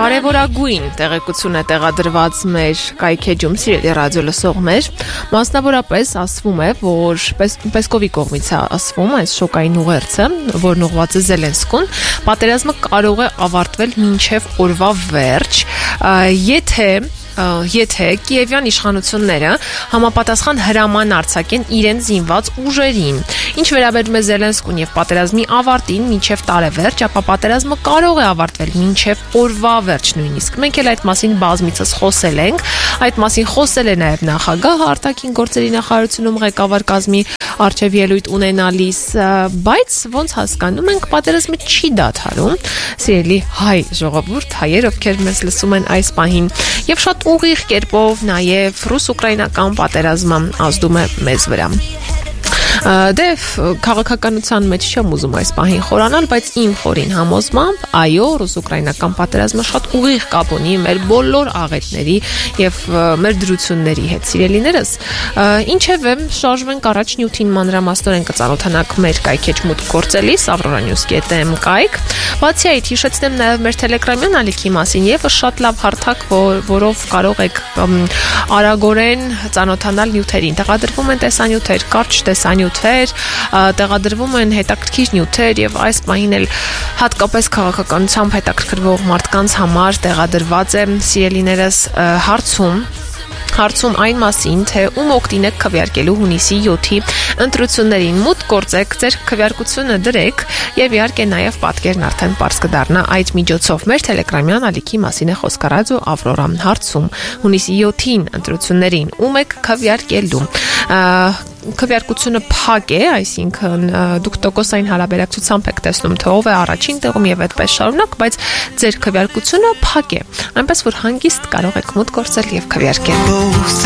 Կարևորագույն տեղեկություն է տեղադրված մեր կայքեջում, սիրելի ռադիո լսողներ, մասնավորապես ասվում է, որ Պեսկովի կողմից է ասվում այս շոկային ուղերձը, որն ուղղված է Զելենսկուն, պատերազմը կարող է ավարտվել մինչև օրվա վերջ, եթե կիևյան իշխանությունները համապատասխան հրաման արձակեն իրենց զինված ուժերին։ Ինչ վերաբերում է Զելենսկուն եւ պատերազմի ավարտին մինչև տարեվերջ, ապա պատերազմը կարող է ավարտվել մինչև օրվա վերջ նույնիսկ։ Մենք էլ այդ մասին բազմիցս խոսել ենք, այդ մասին խոսել է նաեւ նախագահը արտաքին գործերի նախարարությունում ղեկավար կազմի արչև ելույթ ունենալիս, բայց ոնց հասկանում ենք, պատերազմը չի դադարում, սիրելի հայ ժողովուրդ, հայեր, ովքեր մեզ լսում են այս պահին, եւ շատ ուղիղ կերպով նաեւ ռուս-ուկրաինական պատերազմը ազդում է մեզ վրա։ Դե քաղաքականության մեջ չեմ ուզում այս պահին խորանալ, բայց իմ խորին համոզմամբ, այո, ռուս-ուկրաինական պատերազմը շատ ուղիղ կապ ունի մեր բոլոր աղետների եւ մեր դրությունների հետ, սիրելիներս։ Ինչևէ, շարժվենք առաջ նյութին մանրամասնորեն կծանոթանանք մեր կայքեջ մուտք գործելիս avroranews.am կայք։ Բացի այդ, հիշեցնեմ նաեւ մեր Telegram-յան ալիքի մասին եւս շատ լավ հարթակ, որով կարող եք արագորեն ծանոթանալ նյութերին։ Տեղադրվում են տեսանյութեր, կարճ տեսանյութեր, տեղադրվում են հետաքրքիր նյութեր եւ այս պահին էլ հատկապես քաղաքականությամբ հետաքրքրվող մարդկանց համար տեղադրված է սիրելիներս հարցում այն մասին, թե ում օգտին եք քվեարկելու հունիսի 7-ի ընտրություններին։ Մուտք գործեք, ձեր քվեարկությունը դրեք եւ իհարկե նաեւ պատկերն արդեն པարզ կդառնա այդ միջոցով։ Մեր Telegram-յան ալիքի մասին է խոսքը ռադիո Ավրորա հարցում հունիսի 7-ին ընտրություններին ում եք քվեարկելու։ Քվեարկությունը փակ է, այսինքն դուք տոկոսային հարաբերակցությամբ եք տեսնում, թե ով է առաջին տեղում եւ այդպես շարունակ, բայց ձեր քվեարկությունը փակ է, այնպես որ հանգիստ կարող եք մուտք գործել եւ քվեարկել։